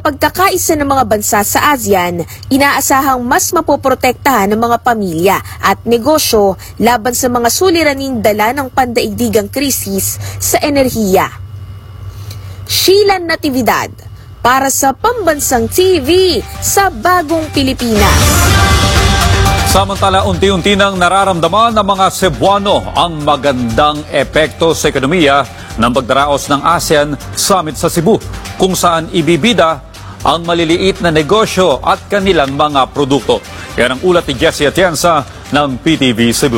pagkakaisa ng mga bansa sa ASEAN, inaasahang mas mapoprotektahan ng mga pamilya at negosyo laban sa mga suliraning dala ng pandaigdigang krisis sa enerhiya. Sheila Natividad para sa Pambansang TV sa Bagong Pilipinas. Samantala, unti-unti nang nararamdaman ng mga Cebuano ang magandang epekto sa ekonomiya ng pagdaraos ng ASEAN Summit sa Cebu, kung saan ibibida ang maliliit na negosyo at kanilang mga produkto. Yan ang ulat ni Jessie Atienza ng PTV Cebu.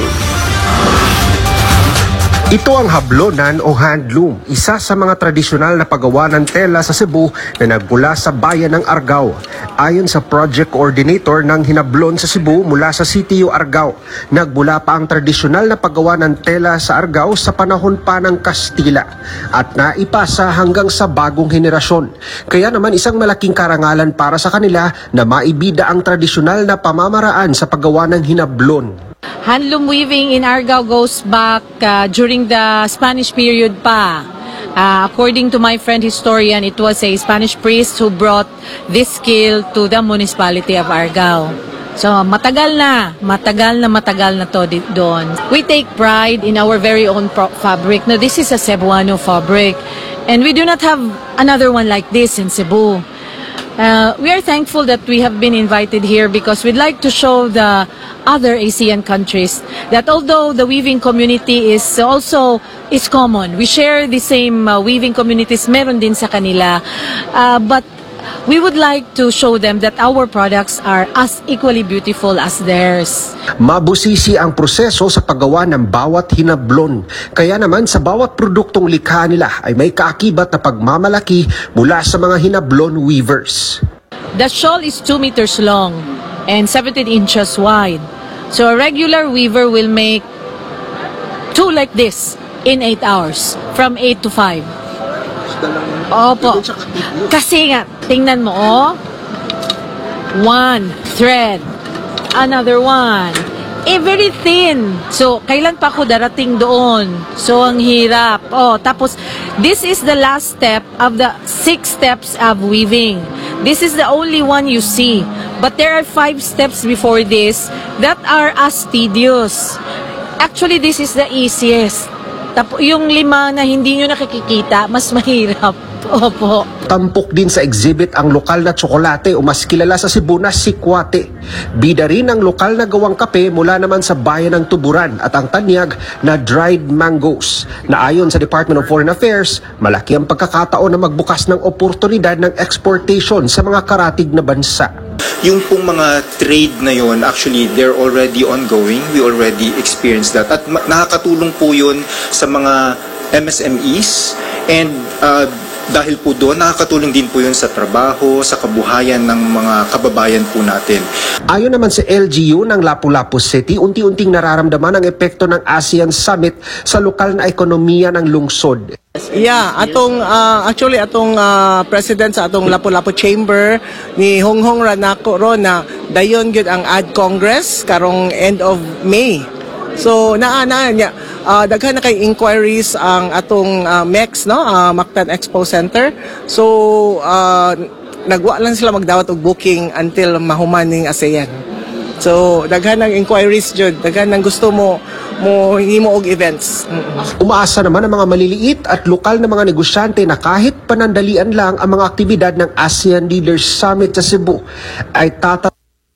Ito ang hablonan o handloom, isa sa mga tradisyonal na paggawa ng tela sa Cebu na nagmula sa bayan ng Argao. Ayon sa project coordinator ng hinablon sa Cebu mula sa CTU Argao, nagmula pa ang tradisyonal na paggawa ng tela sa Argao sa panahon pa ng Kastila at naipasa hanggang sa bagong henerasyon. Kaya naman isang malaking karangalan para sa kanila na maibida ang tradisyonal na pamamaraan sa paggawa ng hinablon. Handloom weaving in Argao goes back during the Spanish period pa. According to my friend historian, it was a Spanish priest who brought this skill to the municipality of Argao. So matagal na to doon. We take pride in our very own fabric. Now this is a Cebuano fabric and we do not have another one like this in Cebu. We are thankful that we have been invited here because we'd like to show the other ASEAN countries that although the weaving community is common, we share the same weaving communities, meron din sa kanila, but we would like to show them that our products are as equally beautiful as theirs. Mabusisi ang proseso sa paggawa ng bawat hinablon. Kaya naman sa bawat produktong likha nila ay may kaakibat na pagmamalaki mula sa mga hinablon weavers. The shawl is 2 meters long and 17 inches wide. So a regular weaver will make 2 like this in 8 hours, from 8 to 5. Opo. Kasi nga, tingnan mo, oh. 1 thread. Another one. Very thin. So, kailan pa ako darating doon? So, ang hirap. Oh, tapos, this is the last step of the 6 steps of weaving. This is the only one you see. But there are 5 steps before this that are as tedious. Actually, this is the easiest. Yung 5 na hindi nyo nakikita, mas mahirap. Opo. Tampok din sa exhibit ang lokal na tsokolate o mas kilala sa Cebu na sikwate. Bida rin ang lokal na gawang kape mula naman sa bayan ng Tuburan at ang tanyag na dried mangoes na ayon sa Department of Foreign Affairs, malaki ang pagkakataon na magbukas ng oportunidad ng exportation sa mga karatig na bansa. Yung pong mga trade na yon, actually, they're already ongoing. We already experienced that. At nakakatulong po yun sa mga MSMEs and dahil po doon, nakakatulong din po yun sa trabaho, sa kabuhayan ng mga kababayan po natin. Ayon naman sa LGU ng Lapu-Lapu City, unti-unting nararamdaman ang epekto ng ASEAN Summit sa lokal na ekonomiya ng lungsod. Yeah, atong president sa atong Lapu-Lapu Chamber ni Honghong Ranako ro na dayon gyud ang Ad Congress karong end of May. So naa niya daghan na kay inquiries ang atong MEX no, Mactan Expo Center. So nagwa lang sila magdawat og booking until mahuman ning ASEAN. So daghan ng inquiries jud, daghan ng gusto mo himo og events. Umaasa naman ang mga maliliit at lokal na mga negosyante na kahit panandalian lang ang mga aktibidad ng ASEAN Leaders Summit sa Cebu ay tatak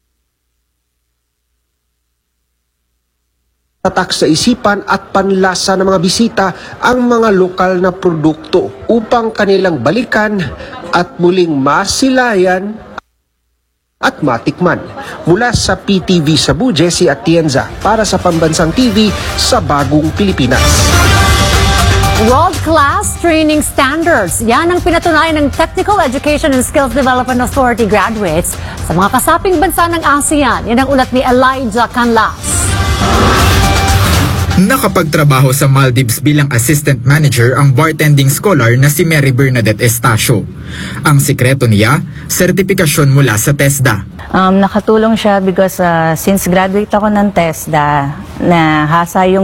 sa isipan at panlasa ng mga bisita ang mga lokal na produkto upang kanilang balikan at muling masilayan at matikman. Mula sa PTV Cebu, Jessie Atienza para sa Pambansang TV sa Bagong Pilipinas. World-class training standards. Yan ang pinatunayan ng Technical Education and Skills Development Authority graduates sa mga kasaping bansa ng ASEAN. Yan ang ulat ni Elijah Canlas. Nakapagtrabaho sa Maldives bilang assistant manager ang bartending scholar na si Mary Bernadette Estacio. Ang sikreto niya, sertifikasyon mula sa TESDA. Nakatulong siya because since graduate ako ng TESDA, nahasa yung